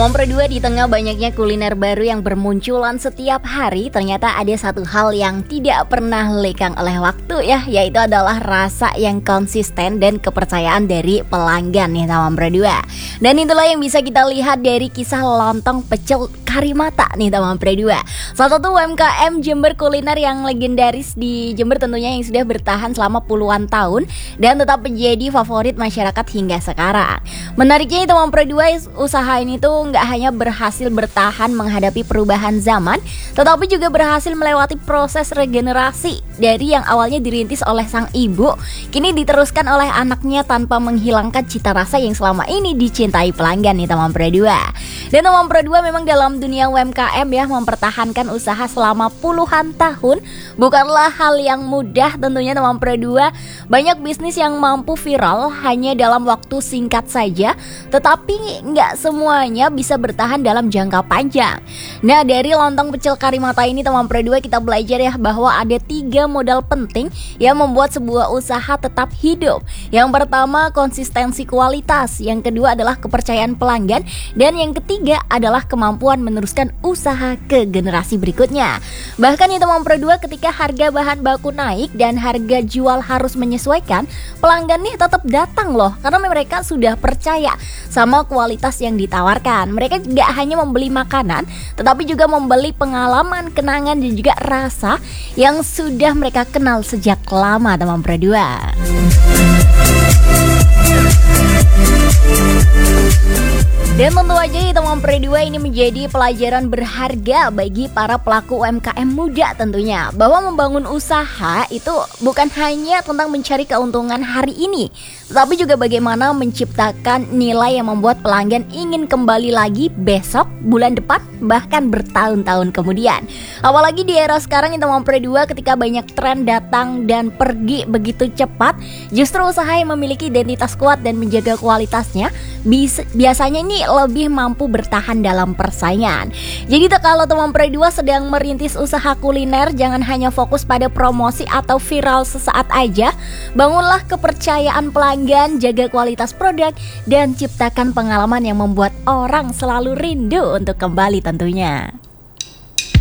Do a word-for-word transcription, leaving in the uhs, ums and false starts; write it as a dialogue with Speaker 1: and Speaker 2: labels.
Speaker 1: Teman Pro dua, di tengah banyaknya kuliner baru yang bermunculan setiap hari, ternyata ada satu hal yang tidak pernah lekang oleh waktu ya, yaitu adalah rasa yang konsisten dan kepercayaan dari pelanggan nih Teman Pro dua. Dan itulah yang bisa kita lihat dari kisah lontong pecel Karimata nih Teman Pro dua. Salah satu U M K M Jember kuliner yang legendaris di Jember tentunya, yang sudah bertahan selama puluhan tahun dan tetap menjadi favorit masyarakat hingga sekarang. Menariknya Teman Pro dua, usaha ini tuh nggak hanya berhasil bertahan menghadapi perubahan zaman, tetapi juga berhasil melewati proses regenerasi dari yang awalnya dirintis oleh sang ibu, kini diteruskan oleh anaknya tanpa menghilangkan cita rasa yang selama ini dicintai pelanggan nih Teman Pro dua. Dan Teman Pro dua memang dalam dunia U M K M ya, mempertahankan usaha selama puluhan tahun bukanlah hal yang mudah tentunya Teman Pro dua. Banyak bisnis yang mampu viral hanya dalam waktu singkat saja, tetapi nggak semuanya bisa bertahan dalam jangka panjang. Nah, dari lontong pecel Karimata ini Teman Pro dua, kita belajar ya bahwa ada tiga modal penting yang membuat sebuah usaha tetap hidup. Yang pertama, konsistensi kualitas. Yang kedua adalah kepercayaan pelanggan. Dan yang ketiga adalah kemampuan meneruskan usaha ke generasi berikutnya. Bahkan ya Teman Pro dua, ketika harga bahan baku naik dan harga jual harus menyesuaikan, pelanggan nih tetap datang loh, karena mereka sudah percaya sama kualitas yang ditawarkan. Mereka gak hanya membeli makanan, tetapi juga membeli pengalaman, kenangan, dan juga rasa yang sudah mereka kenal sejak lama Teman Pro dua. Dan tentu aja ya Teman Pro dua, ini menjadi pelajaran berharga bagi para pelaku U M K M muda tentunya, bahwa membangun usaha itu bukan hanya tentang mencari keuntungan hari ini, tetapi juga bagaimana menciptakan nilai yang membuat pelanggan ingin kembali lagi besok, bulan depan, bahkan bertahun-tahun kemudian. Apalagi di era sekarang ya Teman Pro dua, ketika banyak tren datang dan pergi begitu cepat, justru usaha yang memiliki identitas kuat dan menjaga kualitasnya bis- biasanya ini lebih mampu bertahan dalam persaingan. Jadi kalau Teman Pro dua sedang merintis usaha kuliner, jangan hanya fokus pada promosi atau viral sesaat aja. Bangunlah kepercayaan pelanggan, jaga kualitas produk, dan ciptakan pengalaman yang membuat orang selalu rindu untuk kembali tentunya.